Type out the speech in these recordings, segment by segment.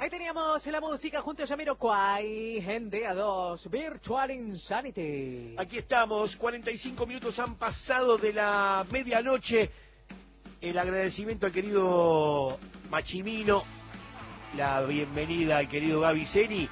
Ahí teníamos la música junto a Jamiroquai en DA2, Virtual Insanity. Aquí estamos, 45 minutos han pasado de la medianoche. El agradecimiento al querido Machimino, la bienvenida al querido Gaby Seni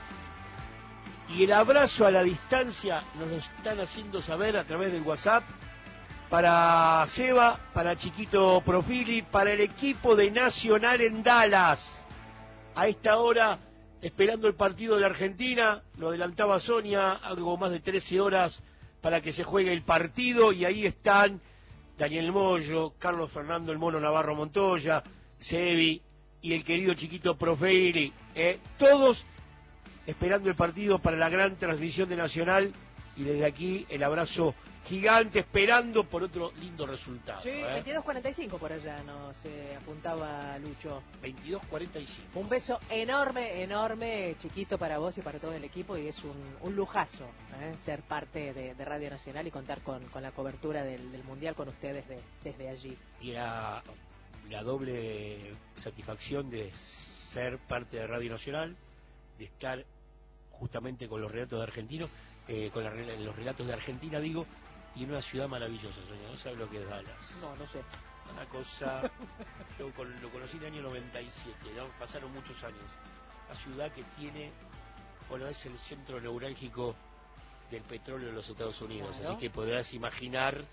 y el abrazo a la distancia nos lo están haciendo saber a través del WhatsApp para Seba, para Chiquito Profili, para el equipo de Nacional en Dallas. A esta hora, esperando el partido de la Argentina, lo adelantaba Sonia, algo más de 13 horas para que se juegue el partido, y ahí están Daniel Moyo, Carlos Fernando el Mono Navarro Montoya, Sebi y el querido Chiquito Profili, todos esperando el partido para la gran transmisión de Nacional, y desde aquí el abrazo gigante, esperando por otro lindo resultado. Sí, 22:45 por allá nos apuntaba Lucho. 22:45. Un beso enorme, enorme, Chiquito, para vos y para todo el equipo, y es un lujazo ser parte de Radio Nacional y contar con la cobertura del Mundial con ustedes desde allí. Y la doble satisfacción de ser parte de Radio Nacional, de estar justamente con los relatos de argentinos, los relatos de Argentina, digo, y en una ciudad maravillosa, Sonia. ¿No sabes lo que es Dallas? No sé. Una cosa, yo lo conocí en el año 97, ¿no? Pasaron muchos años. Una ciudad que tiene, es el centro neurálgico del petróleo de los Estados Unidos, claro. Así que podrás imaginar,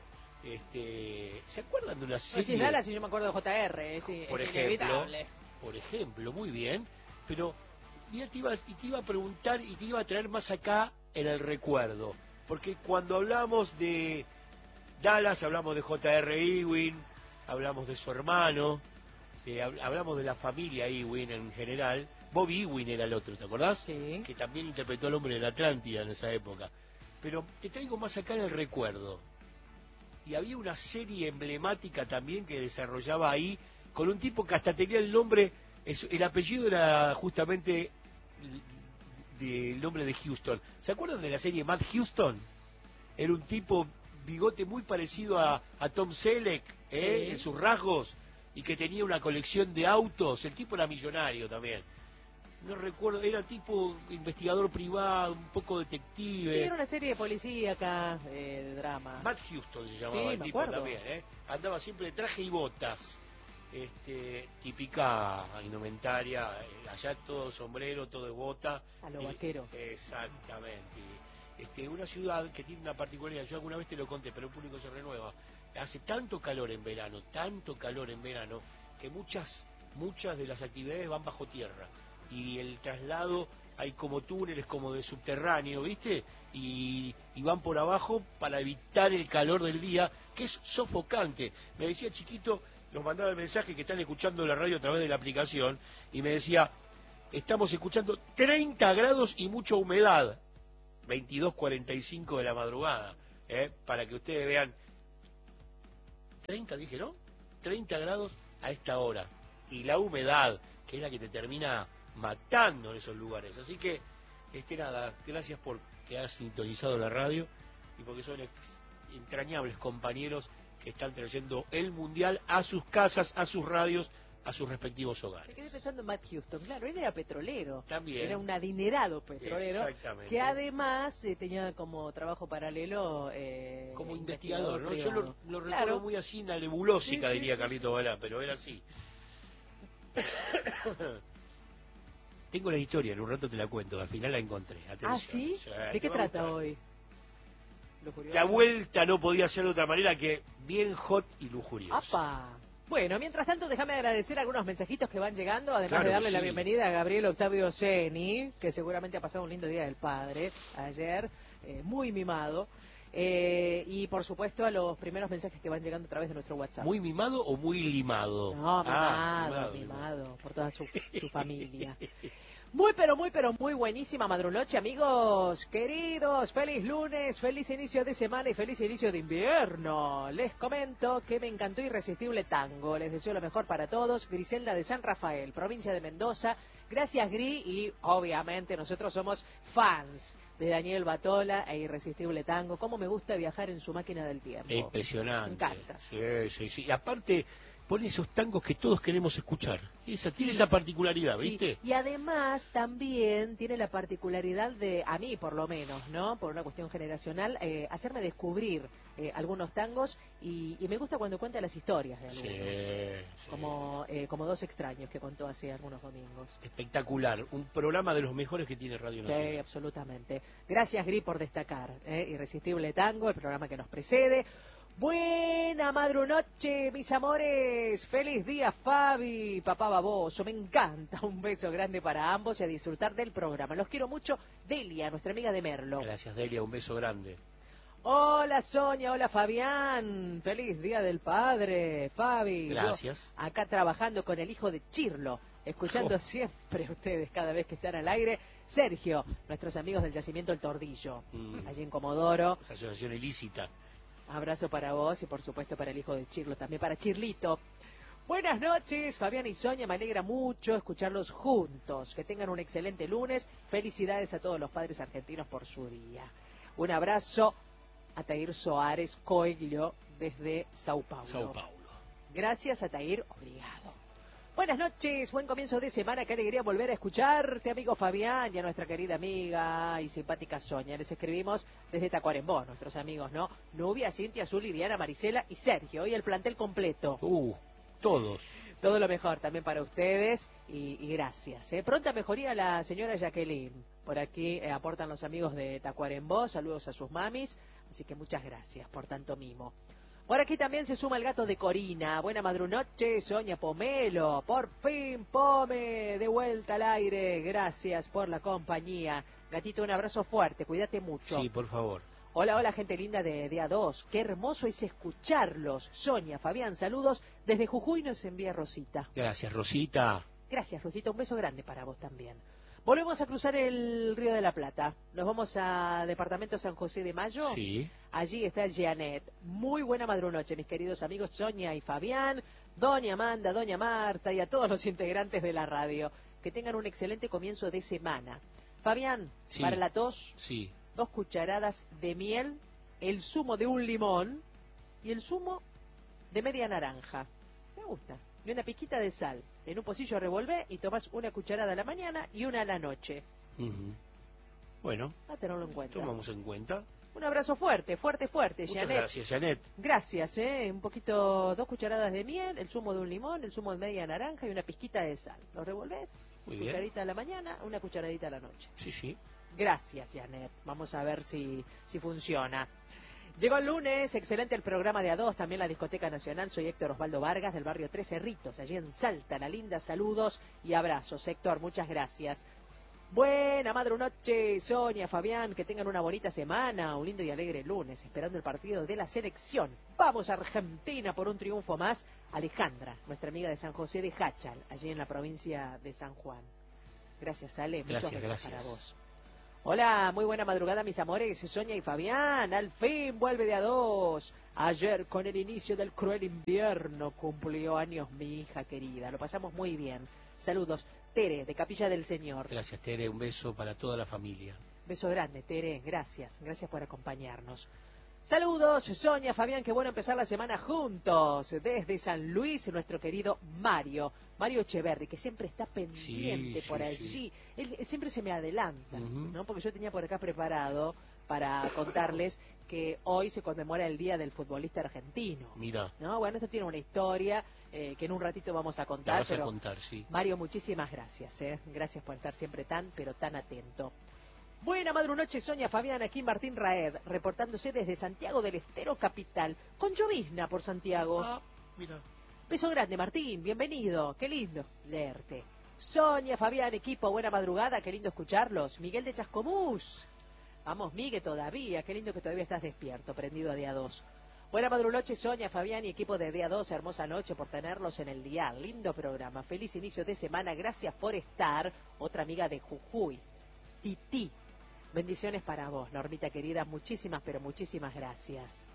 ¿se acuerdan de una serie? Si es Dallas, y yo me acuerdo de JR, es inevitable. Por ejemplo, muy bien, pero mira, te iba a preguntar y te iba a traer más acá en el recuerdo, porque cuando hablamos de Dallas hablamos de J.R. Ewing, hablamos de su hermano, hablamos de la familia Ewing en general. Bobby Ewing era el otro, ¿te acordás? Sí. Que también interpretó al hombre de la Atlántida en esa época. Pero te traigo más acá en el recuerdo. Y había una serie emblemática también que desarrollaba ahí, con un tipo que hasta tenía el nombre, el apellido era justamente del nombre de Houston. ¿Se acuerdan de la serie Matt Houston? Era un tipo bigote muy parecido a Tom Selleck, Sí. En sus rasgos, y que tenía una colección de autos. El tipo era millonario también. No recuerdo, era tipo investigador privado, un poco detective. Sí, era una serie de policía acá, de drama. Matt Houston se llamaba, sí, el tipo acuerdo. también, Andaba siempre de traje y botas. Típica indumentaria, allá todo sombrero, todo de bota. A lo vaquero. Exactamente. Una ciudad que tiene una particularidad, yo alguna vez te lo conté, pero el público se renueva. Hace tanto calor en verano, que muchas de las actividades van bajo tierra. Y el traslado, hay como túneles como de subterráneo, ¿viste? Y van por abajo para evitar el calor del día, que es sofocante. Me decía Chiquito, nos mandaba el mensaje que están escuchando la radio a través de la aplicación, y me decía, estamos escuchando 30 grados y mucha humedad, 22:45 de la madrugada, para que ustedes vean, 30 dije, ¿no? 30 grados a esta hora, y la humedad, que es la que te termina matando en esos lugares. Así que, nada, gracias por que has sintonizado la radio, y porque son entrañables compañeros que están trayendo el Mundial a sus casas, a sus radios, a sus respectivos hogares. Me quedé pensando en Matt Houston. Claro, él era petrolero. También. Era un adinerado petrolero. Exactamente. Que además tenía como trabajo paralelo como investigador, ¿no? privado. Yo lo recuerdo claro. muy así, una nebulósica, sí, diría sí. Carlito Balá, pero era así. Tengo la historia, en un rato te la cuento, al final la encontré. Atención. ¿Ah, sí? ¿De qué trata hoy? La vuelta no podía ser de otra manera que bien hot y lujuriosa. ¡Apa! Bueno, mientras tanto, déjame agradecer algunos mensajitos que van llegando, además Claro de darle que la sí. bienvenida a Gabriel Octavio Seni, que seguramente ha pasado un lindo día del padre ayer, muy mimado. Y por supuesto a los primeros mensajes que van llegando a través de nuestro WhatsApp. ¿Muy mimado o muy limado? No, mimado, por toda su familia. Muy, pero muy buenísima madrunoche, amigos queridos. Feliz lunes, feliz inicio de semana y feliz inicio de invierno. Les comento que me encantó Irresistible Tango. Les deseo lo mejor para todos. Griselda de San Rafael, provincia de Mendoza. Gracias, Gri. Y obviamente nosotros somos fans de Daniel Batola e Irresistible Tango. Cómo me gusta viajar en su máquina del tiempo. Impresionante. Me encanta. Sí. Y aparte, pone esos tangos que todos queremos escuchar. Tiene esa particularidad, ¿viste? Sí. Y además también tiene la particularidad de, a mí por lo menos, ¿no? Por una cuestión generacional, hacerme descubrir algunos tangos y me gusta cuando cuenta las historias de algunos. Sí. Como Dos extraños que contó hace algunos domingos. Espectacular, un programa de los mejores que tiene Radio Nacional. Sí, absolutamente. Gracias, Gri, por destacar. Irresistible Tango, el programa que nos precede. Buena madrunoche, mis amores. Feliz día, Fabi, papá baboso. Me encanta. Un beso grande para ambos y a disfrutar del programa. Los quiero mucho. Delia, nuestra amiga de Merlo. Gracias, Delia, un beso grande. Hola, Sonia. Hola, Fabián. Feliz día del padre, Fabi. Gracias. Yo acá trabajando con el hijo de Chirlo, escuchando siempre ustedes cada vez que están al aire. Sergio, nuestros amigos del Yacimiento El Tordillo, allí en Comodoro. Esa asociación ilícita. Abrazo para vos y por supuesto para el hijo de Chirlo, también para Chirlito. Buenas noches, Fabián y Sonia, me alegra mucho escucharlos juntos. Que tengan un excelente lunes. Felicidades a todos los padres argentinos por su día. Un abrazo a Tair Soares Coelho desde Sao Paulo. Gracias a Tair, obrigado. Buenas noches, buen comienzo de semana, qué alegría volver a escucharte, amigo Fabián, y a nuestra querida amiga y simpática Sonia. Les escribimos desde Tacuarembó, nuestros amigos, ¿no? Nubia, Cintia, Azul, Diana, Marisela y Sergio, hoy el plantel completo. Todos. Todo lo mejor también para ustedes y gracias. Pronta mejoría a la señora Jacqueline. Por aquí aportan los amigos de Tacuarembó, saludos a sus mamis, así que muchas gracias por tanto mimo. Por aquí también se suma el gato de Corina. Buena madrunoche, Sonia Pomelo. Por fin, Pome, de vuelta al aire. Gracias por la compañía. Gatito, un abrazo fuerte, cuídate mucho. Sí, por favor. Hola, gente linda de A2. Qué hermoso es escucharlos. Sonia, Fabián, saludos. Desde Jujuy nos envía Rosita. Gracias, Rosita. Gracias, Rosita. Un beso grande para vos también. Volvemos a cruzar el Río de la Plata. Nos vamos a Departamento San José de Mayo. Sí. Allí está Janet. Muy buena madrunoche, mis queridos amigos Sonia y Fabián, doña Amanda, doña Marta y a todos los integrantes de la radio. Que tengan un excelente comienzo de semana. Fabián, sí. Para la tos, sí. 2 cucharadas de miel, el zumo de un limón y el zumo de media naranja. Me gusta. Y una pizquita de sal. En un pocillo revolvé y tomás una cucharada a la mañana y una a la noche. Bueno, a tenerlo en cuenta. Tomamos en cuenta. Un abrazo fuerte, fuerte, Muchas Janet. Gracias, Janet. Gracias, un poquito, 2 cucharadas de miel, el zumo de un limón, el zumo de media naranja y una pizquita de sal. ¿Lo revolvés? Muy bien. Cucharadita a la mañana, una cucharadita a la noche. Sí. Gracias, Janet. Vamos a ver si funciona. Llegó el lunes, excelente el programa de A2, también la Discoteca Nacional. Soy Héctor Osvaldo Vargas, del barrio Tres Cerritos, allí en Salta, La Linda. Saludos y abrazos. Héctor, muchas gracias. Buena madrunoche, Sonia, Fabián, que tengan una bonita semana, un lindo y alegre lunes, esperando el partido de la selección. Vamos a Argentina por un triunfo más. Alejandra, nuestra amiga de San José de Hachal, allí en la provincia de San Juan. Gracias, Ale. Muchos besos para vos. Hola, muy buena madrugada, mis amores, Sonia y Fabián. Al fin vuelve de A2. Ayer, con el inicio del cruel invierno, cumplió años mi hija querida. Lo pasamos muy bien. Saludos. Tere, de Capilla del Señor. Gracias, Tere. Un beso para toda la familia. Beso grande, Tere. Gracias. Gracias por acompañarnos. Saludos, Sonia, Fabián. Qué bueno empezar la semana juntos. Desde San Luis, nuestro querido Mario Echeverri, que siempre está pendiente por allí. Él siempre se me adelanta, ¿no? Porque yo tenía por acá preparado para contarles que hoy se conmemora el Día del Futbolista Argentino. Mira. ¿No? Bueno, esto tiene una historia que en un ratito vamos a contar. Vas a contar, sí. Mario, muchísimas gracias. Gracias por estar siempre tan atento. Buena madrunoche, Sonia, Fabián, aquí Martín Raed, reportándose desde Santiago del Estero capital, con llovizna por Santiago. Ah, mira. Beso grande, Martín, bienvenido, qué lindo leerte. Sonia, Fabián, equipo, buena madrugada, qué lindo escucharlos. Miguel de Chascomús. Vamos, Miguel, todavía, qué lindo que todavía estás despierto, prendido a día 2. Buena madrunoche, Sonia, Fabián y equipo de día 2, hermosa noche por tenerlos en el día. Lindo programa, feliz inicio de semana, gracias por estar. Otra amiga de Jujuy, Titi. Bendiciones para vos, Normita querida, muchísimas, pero muchísimas gracias.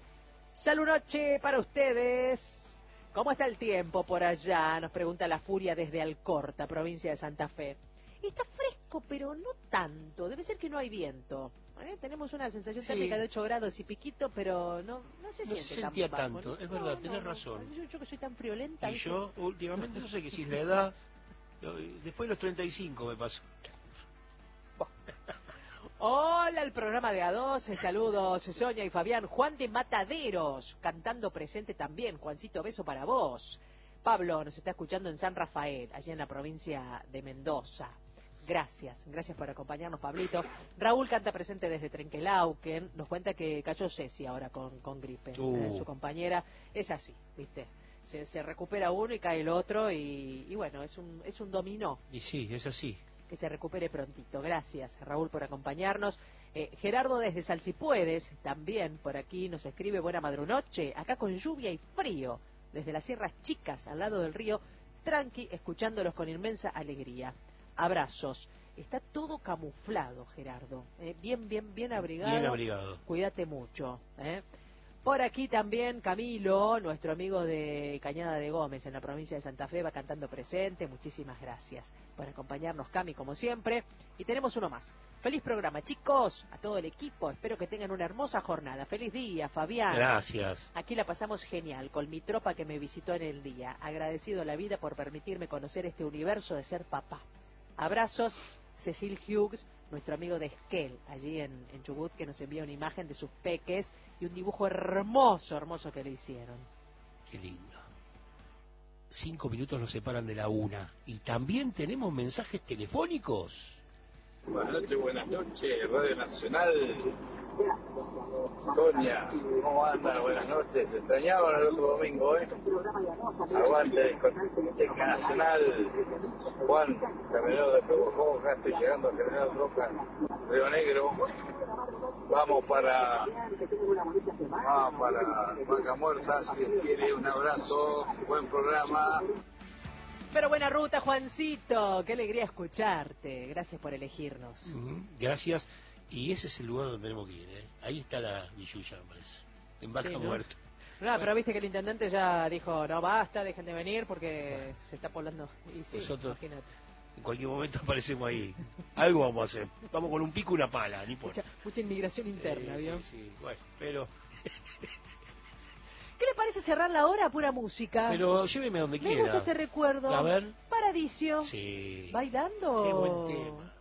Salud noche para ustedes. ¿Cómo está el tiempo por allá? Nos pregunta la Furia desde Alcorta, provincia de Santa Fe. Está fresco, pero no tanto. Debe ser que no hay viento. Tenemos una sensación Sí. térmica de 8 grados y piquito, pero no se No siente se sentía tan bajo, tanto, ¿no? es verdad, No, tenés no. razón. Yo que soy tan friolenta. Y ¿viste? yo, últimamente, no sé qué si es la edad, después de los 35 me pasó. Hola, el programa de A2, saludos Sonia y Fabián. Juan de Mataderos, cantando presente también. Juancito, beso para vos. Pablo nos está escuchando en San Rafael, allí en la provincia de Mendoza. Gracias por acompañarnos, Pablito. Raúl canta presente desde Trenquelauquen, nos cuenta que cayó Ceci ahora con gripe, su compañera. Es así, ¿viste? Se recupera uno y cae el otro y bueno, es un dominó. Y sí, es así. Que se recupere prontito. Gracias, Raúl, por acompañarnos. Gerardo desde Salsipuedes, también por aquí nos escribe buena madrunoche, acá con lluvia y frío, desde las Sierras Chicas, al lado del río, tranqui, escuchándolos con inmensa alegría. Abrazos. Está todo camuflado, Gerardo. Bien abrigado. Bien abrigado. Cuídate mucho. Por aquí también Camilo, nuestro amigo de Cañada de Gómez, en la provincia de Santa Fe, va cantando presente. Muchísimas gracias por acompañarnos, Cami, como siempre. Y tenemos uno más. Feliz programa, chicos, a todo el equipo. Espero que tengan una hermosa jornada. Feliz día, Fabián. Gracias. Aquí la pasamos genial, con mi tropa que me visitó en el día. Agradecido a la vida por permitirme conocer este universo de ser papá. Abrazos, Cecil Hughes, nuestro amigo de Esquel, allí en Chubut, que nos envía una imagen de sus peques y un dibujo hermoso que le hicieron. Qué lindo. 5 minutos nos separan de la 1. Y también tenemos mensajes telefónicos. Buenas noches, Radio Nacional. Sonia, ¿cómo anda? Buenas noches. Extrañaban el otro domingo, Aguante, Discoteca Nacional. Juan, camionero de Pehuajó, acá estoy llegando a General Roca, Río Negro. Vamos para Vaca Muerta, si Dios quiere. Un abrazo, buen programa. Pero buena ruta, Juancito. Qué alegría escucharte. Gracias por elegirnos. Gracias. Y ese es el lugar donde tenemos que ir, Ahí está la Villuya, me parece. En Vaca ¿no? Muerta. No, pero viste que el intendente ya dijo, no basta, dejen de venir porque se está poblando. Y sí, nosotros, imagínate. En cualquier momento aparecemos ahí. Algo vamos a hacer. Vamos con un pico y una pala, ni importa. Mucha inmigración interna, ¿vio? Sí, bueno, pero... ¿Qué le parece cerrar la hora a pura música? Pero lléveme a donde quiera. Me gusta este recuerdo. A ver. Paradiso. Sí. ¿Bailando? Qué buen tema.